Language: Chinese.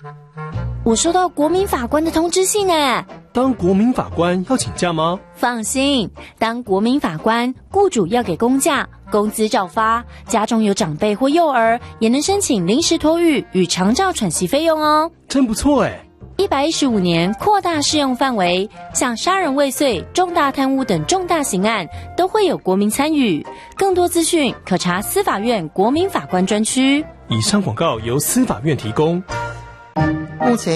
我收到国民法官的通知信哎。 当国民法官要请假吗？ 放心，当国民法官，雇主要给公假，工资照发，家中有长辈或幼儿，也能申请临时托育与长照喘息费用哦。 真不错哎。 115年扩大适用范围，像杀人未遂、重大贪污等重大刑案都会有国民参与。更多资讯可查司法院国民法官专区。 以上广告由司法院提供。 目前